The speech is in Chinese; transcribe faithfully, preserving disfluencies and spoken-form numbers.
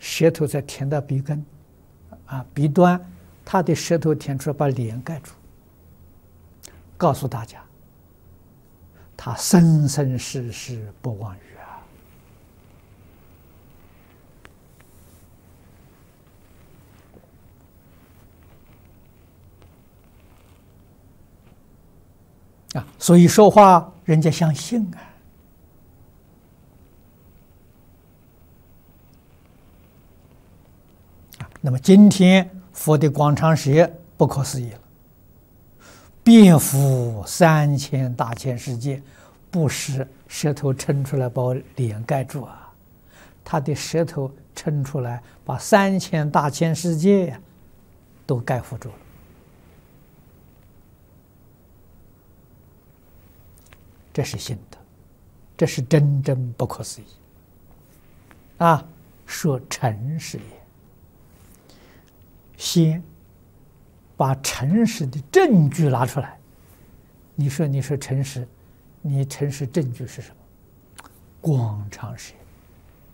舌头再舔到鼻根，啊，鼻端，他的舌头舔出来把脸盖住，告诉大家，他生生世世不忘语啊！啊，所以说话人家相信啊。那么今天佛的广长舌不可思议了，遍覆三千大千世界，不是舌头撑出来把我脸盖住啊，他的舌头撑出来把三千大千世界都盖覆住了。这是心得，这是真正不可思议啊！说诚实也。先把诚实的证据拿出来，你说你说诚实，你诚实证据是什么？广长舌。